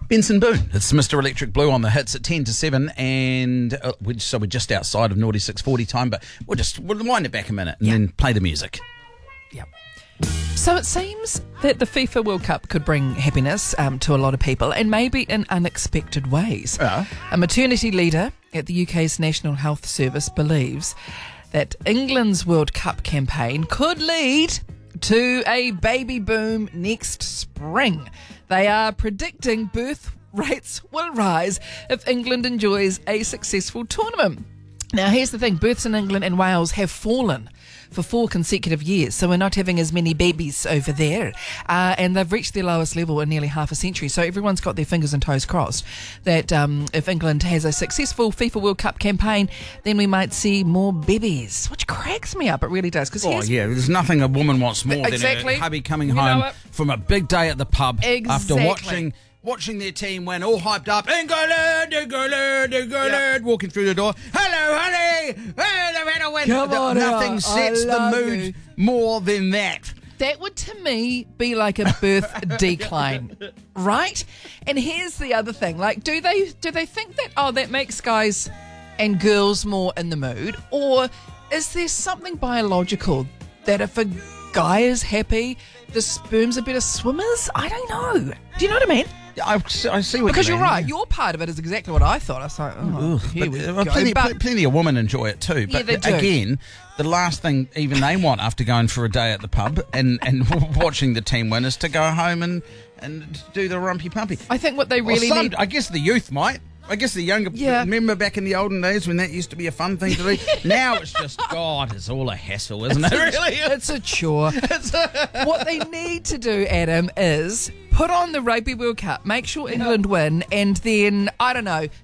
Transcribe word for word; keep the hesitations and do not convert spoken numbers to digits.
Benson Boone. It's Mister Electric Blue on the hits at ten to seven, and uh, we're, so we're just outside of naughty six forty time, but we'll just we'll wind it back a minute and Yeah. then play the music. Yep. So it seems that the FIFA World Cup could bring happiness um, to a lot of people, and maybe in unexpected ways. Yeah. A maternity leader at the U K's National Health Service believes that England's World Cup campaign could lead to a baby boom next spring. They are predicting birth rates will rise if England enjoys a successful tournament. Now, here's the thing. Births in England and Wales have fallen for four consecutive years, so we're not having as many babies over there. Uh, and they've reached their lowest level in nearly half a century, so everyone's got their fingers and toes crossed that um, if England has a successful FIFA World Cup campaign, then we might see more babies, which cracks me up. It really does. 'Cause Oh, here's- yeah, there's nothing a woman wants more Exactly. than her hubby coming You know home it. from a big day at the pub after Exactly. watching watching their team win, all hyped up. England, England, England, Yep. walking through the door. Hello, honey. Hey, they've had a win. Come on Nothing out. sets I the love mood you. more than that. That would, to me, be like a birth decline, right? And here's the other thing: like, do they do they think that oh, that makes guys and girls more in the mood, or is there something biological that if a guy is happy, the sperms are better swimmers? I don't know. Do you know what I mean? I, I see what Because you you're mean. right. Your part of it is exactly what I thought. I was like, oh, Ugh, here but, we uh, go. Plenty, But- pl- plenty of women enjoy it too. Yeah, But they do. again, the last thing even they want after going for a day at the pub and, and watching the team win is to go home and, and do the rumpy pumpy. I think what they Well, really some- need. I guess the youth might. I guess the younger. Yeah. Remember back in the olden days when that used to be a fun thing to do? Now it's just, God, it's all a hassle, isn't it? Really? It's a chore. What they need to do, Adam, is put on the Rugby World Cup, make sure England win, and then, I don't know,